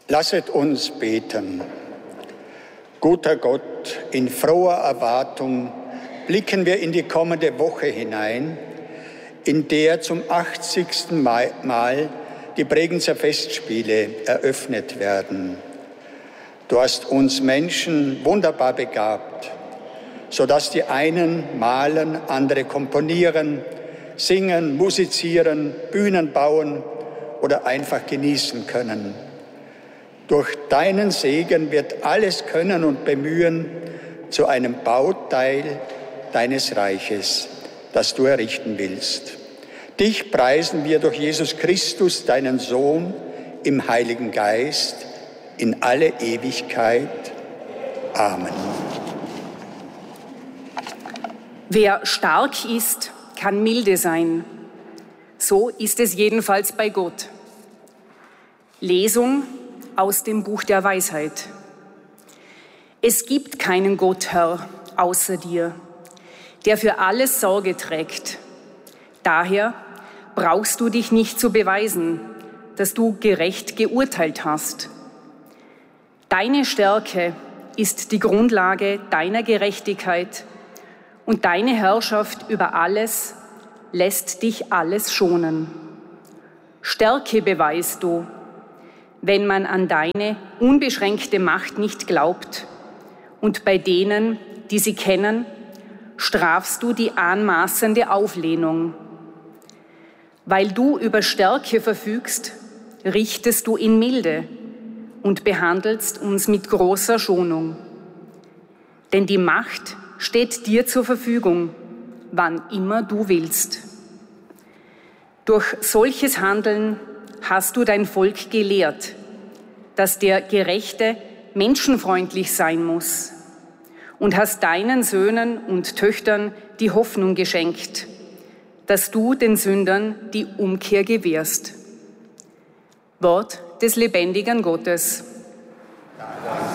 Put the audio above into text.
Lasset uns beten. Guter Gott, in froher Erwartung blicken wir in die kommende Woche hinein, in der zum 80. Mal die Bregenzer Festspiele eröffnet werden. Du hast uns Menschen wunderbar begabt, sodass die einen malen, andere komponieren, singen, musizieren, Bühnen bauen oder einfach genießen können. Durch deinen Segen wird alles Können und Bemühen zu einem Bauteil deines Reiches, das du errichten willst. Dich preisen wir durch Jesus Christus, deinen Sohn, im Heiligen Geist, in alle Ewigkeit. Amen. Wer stark ist, kann milde sein. So ist es jedenfalls bei Gott. Lesung aus dem Buch der Weisheit. Es gibt keinen Gott, Herr, außer dir, der für alles Sorge trägt. Daher brauchst du dich nicht zu beweisen, dass du gerecht geurteilt hast. Deine Stärke ist die Grundlage deiner Gerechtigkeit und deine Herrschaft über alles lässt dich alles schonen. Stärke beweist du, wenn man an deine unbeschränkte Macht nicht glaubt, und bei denen, die sie kennen, strafst du die anmaßende Auflehnung. Weil du über Stärke verfügst, richtest du in Milde und behandelst uns mit großer Schonung. Denn die Macht steht dir zur Verfügung, wann immer du willst. Durch solches Handeln hast du dein Volk gelehrt, dass der Gerechte menschenfreundlich sein muss, und hast deinen Söhnen und Töchtern die Hoffnung geschenkt, dass du den Sündern die Umkehr gewährst. Wort des lebendigen Gottes. Dank